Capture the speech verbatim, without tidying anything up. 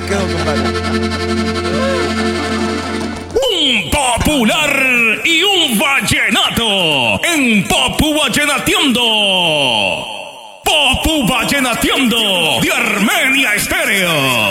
quedó, compadre. Un popular y un vallenato en Popu Vallenateando. Popu Vallenateando de Armenia Estéreo.